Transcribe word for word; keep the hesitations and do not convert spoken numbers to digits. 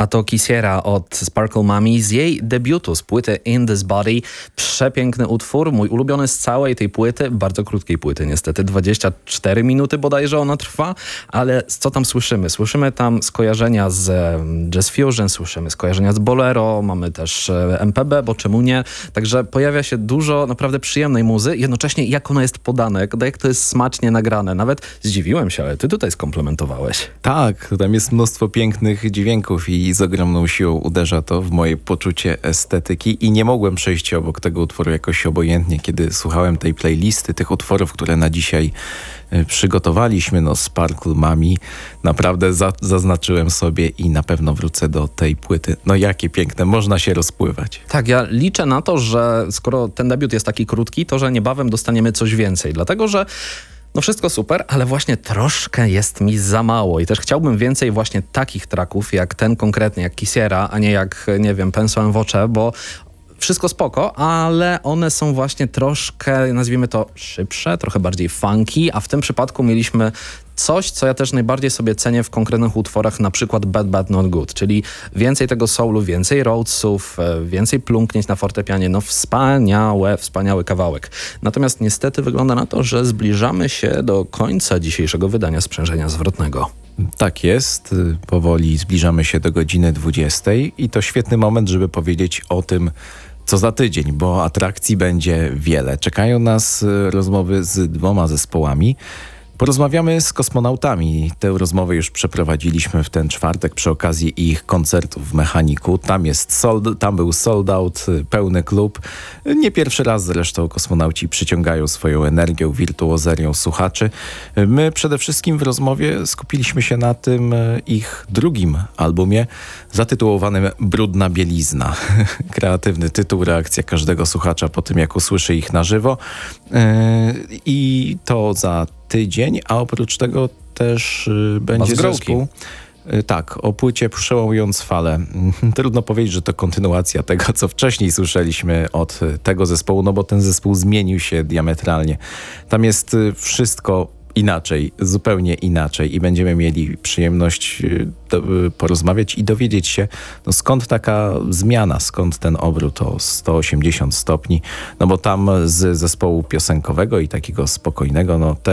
A to Kisiera od Sparkle Mummy z jej debiutu, z płyty In This Body. Przepiękny utwór, mój ulubiony z całej tej płyty, bardzo krótkiej płyty niestety, dwadzieścia cztery minuty bodajże ona trwa, ale co tam słyszymy? Słyszymy tam skojarzenia z Jazz Fusion, słyszymy skojarzenia z Bolero, mamy też M P B, bo czemu nie? Także pojawia się dużo naprawdę przyjemnej muzy, jednocześnie jak ono jest podane, jak to jest smacznie nagrane. Nawet zdziwiłem się, ale ty tutaj skomplementowałeś. Tak, tam jest mnóstwo pięknych dźwięków i z ogromną siłą uderza to w moje poczucie estetyki i nie mogłem przejść obok tego utworu jakoś obojętnie, kiedy słuchałem tej playlisty, tych utworów, które na dzisiaj y, przygotowaliśmy. No Sparkle Mummy naprawdę za, zaznaczyłem sobie i na pewno wrócę do tej płyty. No jakie piękne, można się rozpływać. Tak, ja liczę na to, że skoro ten debiut jest taki krótki, to że niebawem dostaniemy coś więcej, dlatego że no wszystko super, ale właśnie troszkę jest mi za mało i też chciałbym więcej właśnie takich tracków jak ten konkretny, jak Kisiera, a nie jak, nie wiem, Penso en Voce, bo wszystko spoko, ale one są właśnie troszkę, nazwijmy to, szybsze, trochę bardziej funky, a w tym przypadku mieliśmy coś, co ja też najbardziej sobie cenię w konkretnych utworach, na przykład Bad Bad Not Good, czyli więcej tego soulu, więcej roadsów, więcej plumknięć na fortepianie. No wspaniałe, wspaniały kawałek. Natomiast niestety wygląda na to, że zbliżamy się do końca dzisiejszego wydania Sprzężenia Zwrotnego. Tak jest, powoli zbliżamy się do godziny dwudziestej i to świetny moment, żeby powiedzieć o tym, co za tydzień, bo atrakcji będzie wiele. Czekają nas rozmowy z dwoma zespołami. Porozmawiamy z kosmonautami. Tę rozmowę już przeprowadziliśmy w ten czwartek przy okazji ich koncertów w Mechaniku. Tam jest sold, tam był sold out, pełny klub. Nie pierwszy raz zresztą kosmonauci przyciągają swoją energią, wirtuozerią słuchaczy. My przede wszystkim w rozmowie skupiliśmy się na tym ich drugim albumie zatytułowanym Brudna Bielizna. Kreatywny tytuł, reakcja każdego słuchacza po tym, jak usłyszy ich na żywo. I to za tydzień, a oprócz tego też y, będzie zespół. Y, tak, o płycie Przełamując Fale. Trudno powiedzieć, że to kontynuacja tego, co wcześniej słyszeliśmy od tego zespołu, no bo ten zespół zmienił się diametralnie. Tam jest y, wszystko inaczej, zupełnie inaczej i będziemy mieli przyjemność do, porozmawiać i dowiedzieć się, no skąd taka zmiana, skąd ten obrót o sto osiemdziesiąt stopni, no bo tam z zespołu piosenkowego i takiego spokojnego, no te